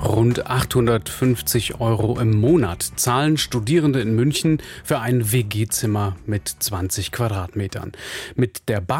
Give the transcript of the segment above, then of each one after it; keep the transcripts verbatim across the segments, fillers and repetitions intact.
Rund achthundertfünfzig Euro im Monat zahlen Studierende in München für ein W G-Zimmer mit zwanzig Quadratmetern. Mit der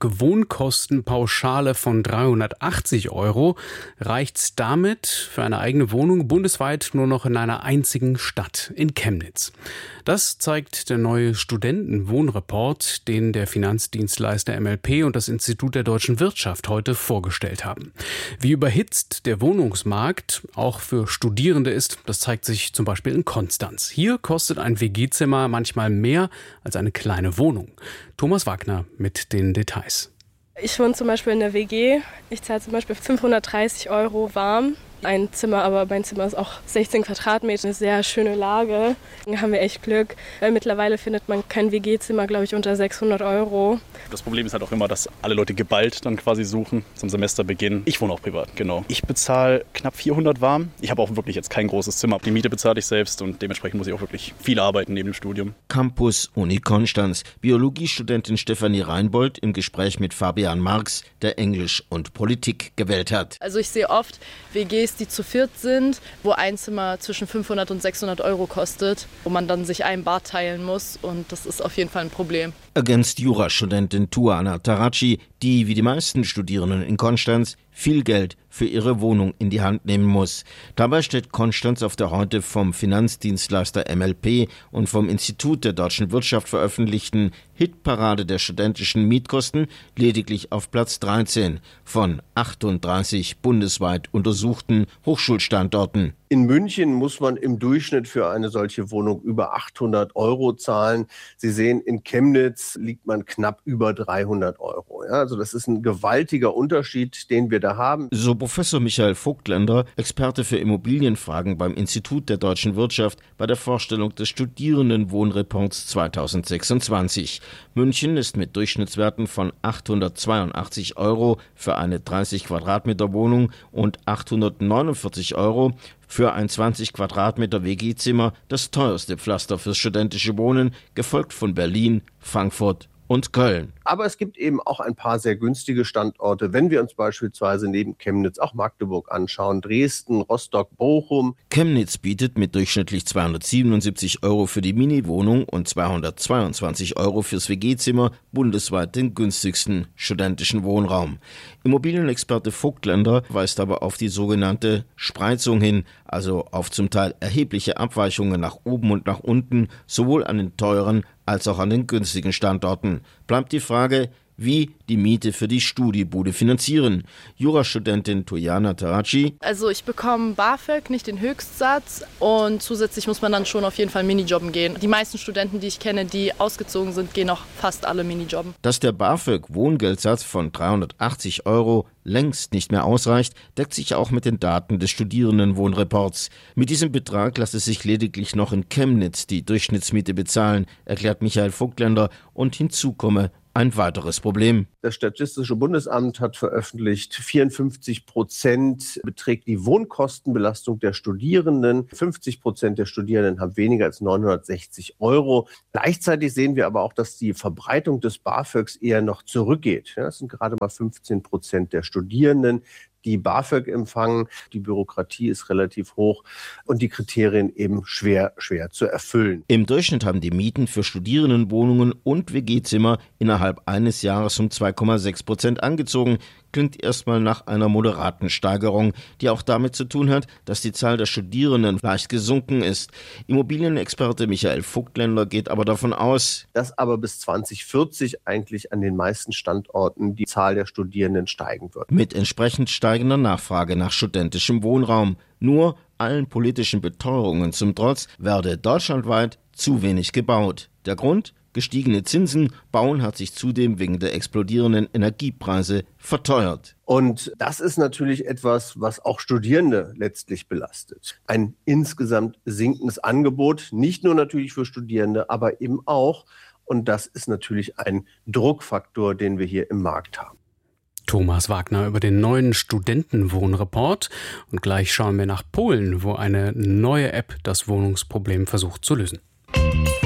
BAföG-Wohnkostenpauschale von dreihundertachtzig Euro reicht's damit für eine eigene Wohnung bundesweit nur noch in einer einzigen Stadt, in Chemnitz. Das zeigt der neue Studentenwohnreport, den der Finanzdienstleister M L P und das Institut der deutschen Wirtschaft heute vorgestellt haben. Wie überhitzt der Wohnungsmarkt auch für Studierende ist, das zeigt sich zum Beispiel in Konstanz. Hier kostet ein W G-Zimmer manchmal mehr als eine kleine Wohnung. Thomas Wagner mit den Details. Ich wohne zum Beispiel in der W G. Ich zahle zum Beispiel fünfhundertdreißig Euro warm. Ein Zimmer, aber mein Zimmer ist auch sechzehn Quadratmeter, eine sehr schöne Lage. Da haben wir echt Glück, weil mittlerweile findet man kein W G-Zimmer, glaube ich, unter sechshundert Euro. Das Problem ist halt auch immer, dass alle Leute geballt dann quasi suchen zum Semesterbeginn. Ich wohne auch privat, genau. Ich bezahle knapp vierhundert warm. Ich habe auch wirklich jetzt kein großes Zimmer. Die Miete bezahle ich selbst und dementsprechend muss ich auch wirklich viel arbeiten neben dem Studium. Campus Uni Konstanz. Biologiestudentin Stefanie Reinbold im Gespräch mit Fabian Marx, der Englisch und Politik gewählt hat. Also ich sehe oft W Gs, die zu viert sind, wo ein Zimmer zwischen fünfhundert und sechshundert Euro kostet, wo man dann sich ein Bad teilen muss und das ist auf jeden Fall ein Problem. Ergänzt Jurastudentin Tuana Taraci, die wie die meisten Studierenden in Konstanz viel Geld für ihre Wohnung in die Hand nehmen muss. Dabei steht Konstanz auf der heute vom Finanzdienstleister M L P und vom Institut der deutschen Wirtschaft veröffentlichten Hitparade der studentischen Mietkosten lediglich auf Platz dreizehn von achtunddreißig bundesweit untersuchten Hochschulstandorten. In München muss man im Durchschnitt für eine solche Wohnung über achthundert Euro zahlen. Sie sehen, in Chemnitz liegt man knapp über dreihundert Euro. Ja, also das ist ein gewaltiger Unterschied, den wir da haben. So Professor Michael Vogtländer, Experte für Immobilienfragen beim Institut der deutschen Wirtschaft, bei der Vorstellung des Studierendenwohnreports zweitausendsechsundzwanzig. München ist mit Durchschnittswerten von achthundertzweiundachtzig Euro für eine dreißig Quadratmeter Wohnung und achthundertneunundvierzig Euro für ein zwanzig Quadratmeter W G-Zimmer das teuerste Pflaster fürs studentische Wohnen, gefolgt von Berlin, Frankfurt und Köln. Aber es gibt eben auch ein paar sehr günstige Standorte, wenn wir uns beispielsweise neben Chemnitz auch Magdeburg anschauen, Dresden, Rostock, Bochum. Chemnitz bietet mit durchschnittlich zweihundertsiebenundsiebzig Euro für die Mini-Wohnung und zweihundertzweiundzwanzig Euro fürs W G-Zimmer bundesweit den günstigsten studentischen Wohnraum. Immobilienexperte Vogtländer weist aber auf die sogenannte Spreizung hin, also auf zum Teil erhebliche Abweichungen nach oben und nach unten, sowohl an den teuren als auch an den günstigen Standorten. Bleibt die Frage, wie die Miete für die Studiebude finanzieren. Jurastudentin Tuana Taraci. Also ich bekomme BAföG, nicht den Höchstsatz und zusätzlich muss man dann schon auf jeden Fall Minijobben gehen. Die meisten Studenten, die ich kenne, die ausgezogen sind, gehen auch fast alle Minijobben. Dass der BAföG-Wohngeldsatz von dreihundertachtzig Euro längst nicht mehr ausreicht, deckt sich auch mit den Daten des Studierendenwohnreports. Mit diesem Betrag lasse sich lediglich noch in Chemnitz die Durchschnittsmiete bezahlen, erklärt Michael Vogtländer, und hinzu komme ein weiteres Problem. Das Statistische Bundesamt hat veröffentlicht, vierundfünfzig Prozent beträgt die Wohnkostenbelastung der Studierenden. fünfzig Prozent der Studierenden haben weniger als neunhundertsechzig Euro. Gleichzeitig sehen wir aber auch, dass die Verbreitung des BAföGs eher noch zurückgeht. Das sind gerade mal fünfzehn Prozent der Studierenden, die BAföG empfangen. Die Bürokratie ist relativ hoch und die Kriterien eben schwer, schwer zu erfüllen. Im Durchschnitt haben die Mieten für Studierendenwohnungen und W G-Zimmer innerhalb eines Jahres um zwei Komma sechs Prozent angezogen. Klingt erstmal nach einer moderaten Steigerung, die auch damit zu tun hat, dass die Zahl der Studierenden leicht gesunken ist. Immobilienexperte Michael Vogtländer geht aber davon aus, dass aber bis zwanzig vierzig eigentlich an den meisten Standorten die Zahl der Studierenden steigen wird. Mit entsprechend steigender Nachfrage nach studentischem Wohnraum. Nur allen politischen Beteuerungen zum Trotz werde deutschlandweit zu wenig gebaut. Der Grund? Gestiegene Zinsen. Bauen hat sich zudem wegen der explodierenden Energiepreise verteuert. Und das ist natürlich etwas, was auch Studierende letztlich belastet. Ein insgesamt sinkendes Angebot, nicht nur natürlich für Studierende, aber eben auch. Und das ist natürlich ein Druckfaktor, den wir hier im Markt haben. Thomas Wagner über den neuen Studentenwohnreport. Und gleich schauen wir nach Polen, wo eine neue App das Wohnungsproblem versucht zu lösen.